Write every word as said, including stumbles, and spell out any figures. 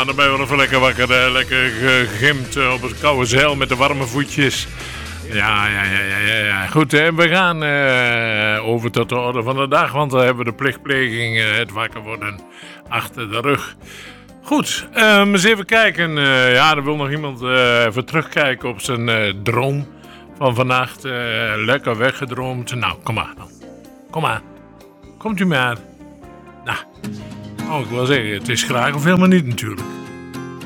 dan ben je wel even lekker wakker. Uh, lekker gegimd uh, op het koude zeil met de warme voetjes. Ja, ja, ja, ja, ja, ja. Goed, hè? We gaan uh, over tot de orde van de dag, want dan hebben we de plichtpleging, uh, het wakker worden, achter de rug. Goed, um, eens even kijken. Uh, ja, er wil nog iemand uh, even terugkijken op zijn uh, droom van vannacht. Uh, lekker weggedroomd. Nou, kom maar dan. Kom maar. Komt u maar. Nou, oh, ik wil zeggen, het is graag of helemaal niet natuurlijk.